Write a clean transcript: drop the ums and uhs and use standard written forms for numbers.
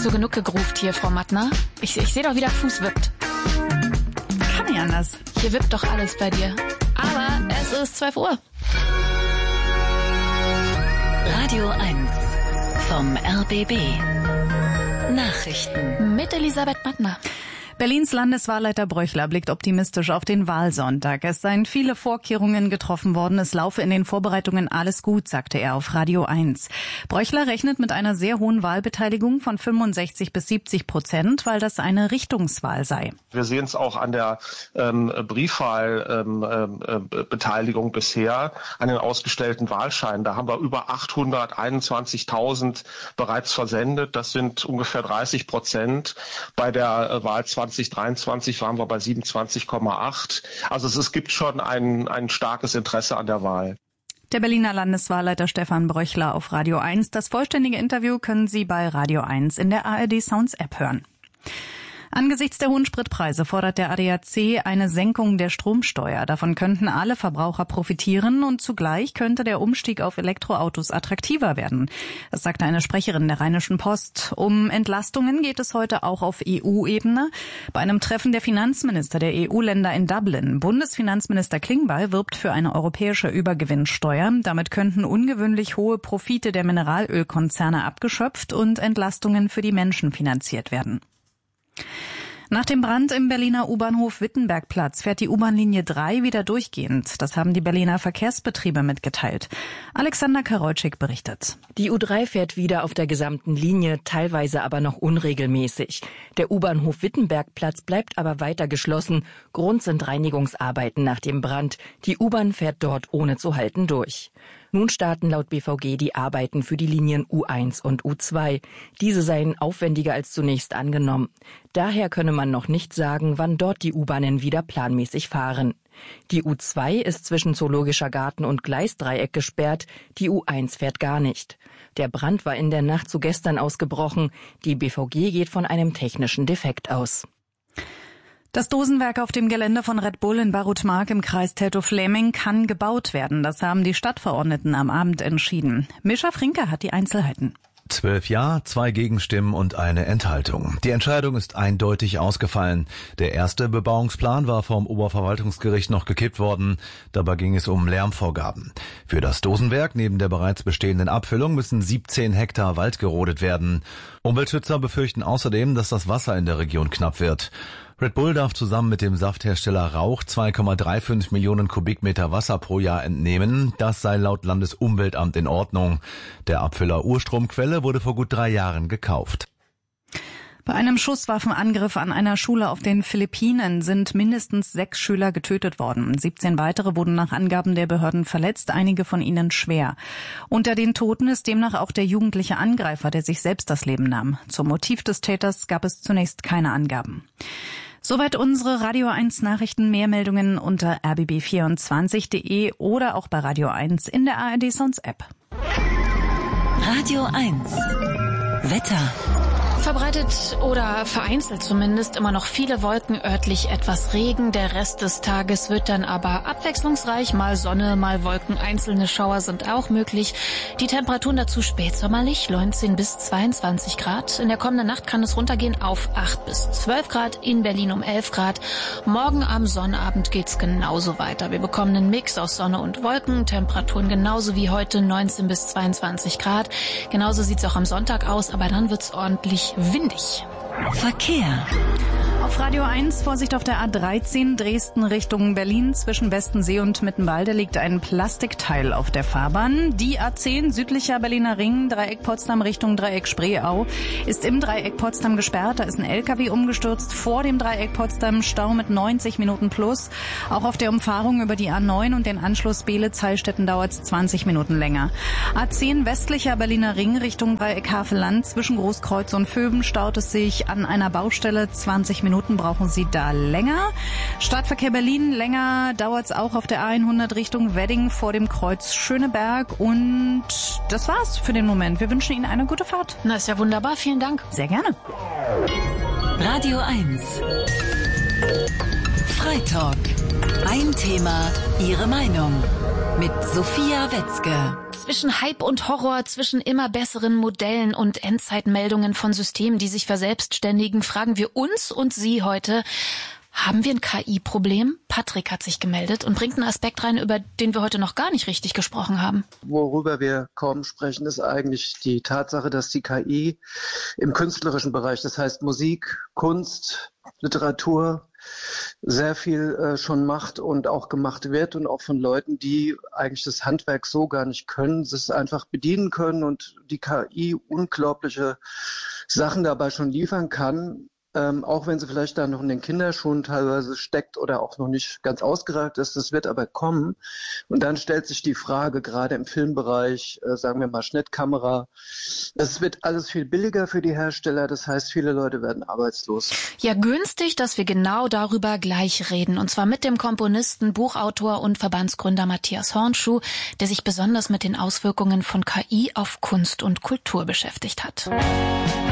So genug gegruft hier, Frau Mattner. Ich sehe doch, wie der Fuß wippt. Kann nicht anders. Hier wippt doch alles bei dir. Aber es ist 12 Uhr. Radio 1 vom RBB. Nachrichten. Mit Elisabeth Mattner. Berlins Landeswahlleiter Bröchler blickt optimistisch auf den Wahlsonntag. Es seien viele Vorkehrungen getroffen worden. Es laufe in den Vorbereitungen alles gut, sagte er auf Radio 1. Bröchler rechnet mit einer sehr hohen Wahlbeteiligung von 65-70%, weil das eine Richtungswahl sei. Wir sehen es auch an der Briefwahlbeteiligung bisher, an den ausgestellten Wahlscheinen. Da haben wir über 821.000 bereits versendet. Das sind ungefähr 30%. Bei der Wahl 2023 waren wir bei 27,8. Also es gibt schon ein starkes Interesse an der Wahl. Der Berliner Landeswahlleiter Stefan Bröchler auf Radio 1. Das vollständige Interview können Sie bei Radio 1 in der ARD Sounds App hören. Angesichts der hohen Spritpreise fordert der ADAC eine Senkung der Stromsteuer. Davon könnten alle Verbraucher profitieren und zugleich könnte der Umstieg auf Elektroautos attraktiver werden. Das sagte eine Sprecherin der Rheinischen Post. Um Entlastungen geht es heute auch auf EU-Ebene. Bei einem Treffen der Finanzminister der EU-Länder in Dublin. Bundesfinanzminister Klingbeil wirbt für eine europäische Übergewinnsteuer. Damit könnten ungewöhnlich hohe Profite der Mineralölkonzerne abgeschöpft und Entlastungen für die Menschen finanziert werden. Nach dem Brand im Berliner U-Bahnhof Wittenbergplatz fährt die U-Bahn-Linie 3 wieder durchgehend. Das haben die Berliner Verkehrsbetriebe mitgeteilt. Alexander Karolczyk berichtet. Die U3 fährt wieder auf der gesamten Linie, teilweise aber noch unregelmäßig. Der U-Bahnhof Wittenbergplatz bleibt aber weiter geschlossen. Grund sind Reinigungsarbeiten nach dem Brand. Die U-Bahn fährt dort ohne zu halten durch. Nun starten laut BVG die Arbeiten für die Linien U1 und U2. Diese seien aufwendiger als zunächst angenommen. Daher könne man noch nicht sagen, wann dort die U-Bahnen wieder planmäßig fahren. Die U2 ist zwischen Zoologischer Garten und Gleisdreieck gesperrt, die U1 fährt gar nicht. Der Brand war in der Nacht zu gestern ausgebrochen. Die BVG geht von einem technischen Defekt aus. Das Dosenwerk auf dem Gelände von Red Bull in Barutmark im Kreis Teltow-Fläming kann gebaut werden. Das haben die Stadtverordneten am Abend entschieden. Mischa Frinke hat die Einzelheiten. 12 Ja, 2 Gegenstimmen und eine Enthaltung. Die Entscheidung ist eindeutig ausgefallen. Der erste Bebauungsplan war vom Oberverwaltungsgericht noch gekippt worden. Dabei ging es um Lärmvorgaben. Für das Dosenwerk neben der bereits bestehenden Abfüllung müssen 17 Hektar Wald gerodet werden. Umweltschützer befürchten außerdem, dass das Wasser in der Region knapp wird. Red Bull darf zusammen mit dem Safthersteller Rauch 2,35 Millionen Kubikmeter Wasser pro Jahr entnehmen. Das sei laut Landesumweltamt in Ordnung. Der Abfüller Urstromquelle wurde vor gut 3 Jahren gekauft. Bei einem Schusswaffenangriff an einer Schule auf den Philippinen sind mindestens 6 Schüler getötet worden. 17 weitere wurden nach Angaben der Behörden verletzt, einige von ihnen schwer. Unter den Toten ist demnach auch der jugendliche Angreifer, der sich selbst das Leben nahm. Zum Motiv des Täters gab es zunächst keine Angaben. Soweit unsere Radio 1 Nachrichten. Mehr Meldungen unter rbb24.de oder auch bei Radio 1 in der ARD Sounds App. Radio 1 Wetter. Verbreitet oder vereinzelt zumindest immer noch viele Wolken, örtlich etwas Regen. Der Rest des Tages wird dann aber abwechslungsreich. Mal Sonne, mal Wolken. Einzelne Schauer sind auch möglich. Die Temperaturen dazu spätsommerlich, 19 bis 22 Grad. In der kommenden Nacht kann es runtergehen auf 8 bis 12 Grad. In Berlin um 11 Grad. Morgen am Sonnabend geht's genauso weiter. Wir bekommen einen Mix aus Sonne und Wolken. Temperaturen genauso wie heute, 19 bis 22 Grad. Genauso sieht's auch am Sonntag aus, aber dann wird's ordentlich windig. Verkehr. Auf Radio 1 Vorsicht auf der A13 Dresden Richtung Berlin. Zwischen Bestensee und Mittenwalde liegt ein Plastikteil auf der Fahrbahn. Die A10 südlicher Berliner Ring, Dreieck Potsdam Richtung Dreieck Spreeau, ist im Dreieck Potsdam gesperrt. Da ist ein LKW umgestürzt. Vor dem Dreieck Potsdam Stau mit 90 Minuten plus. Auch auf der Umfahrung über die A9 und den Anschluss Beelitz-Heilstätten dauert es 20 Minuten länger. A10 westlicher Berliner Ring Richtung Dreieck Havelland. Zwischen Großkreuz und Vöben staut es sich an einer Baustelle. 20 Minuten brauchen Sie da länger. Stadtverkehr Berlin, länger dauert es auch auf der A100 Richtung Wedding vor dem Kreuz Schöneberg. Und das war's für den Moment. Wir wünschen Ihnen eine gute Fahrt. Na, ist ja wunderbar. Vielen Dank. Sehr gerne. Radio 1 Freitalk. Ein Thema, Ihre Meinung. Mit Sophia Wetzke. Zwischen Hype und Horror, zwischen immer besseren Modellen und Endzeitmeldungen von Systemen, die sich verselbstständigen, fragen wir uns und Sie heute, haben wir ein KI-Problem? Patrick hat sich gemeldet und bringt einen Aspekt rein, über den wir heute noch gar nicht richtig gesprochen haben. Worüber wir kaum sprechen, ist eigentlich die Tatsache, dass die KI im künstlerischen Bereich, das heißt Musik, Kunst, Literatur, sehr viel schon macht und auch gemacht wird und auch von Leuten, die eigentlich das Handwerk so gar nicht können, es einfach bedienen können und die KI unglaubliche Sachen dabei schon liefern kann. Auch wenn sie vielleicht da noch in den Kinderschuhen teilweise steckt oder auch noch nicht ganz ausgereift ist, das wird aber kommen. Und dann stellt sich die Frage, gerade im Filmbereich, sagen wir mal Schnittkamera, es wird alles viel billiger für die Hersteller, das heißt, viele Leute werden arbeitslos. Ja, günstig, dass wir genau darüber gleich reden. Und zwar mit dem Komponisten, Buchautor und Verbandsgründer Matthias Hornschuh, der sich besonders mit den Auswirkungen von KI auf Kunst und Kultur beschäftigt hat.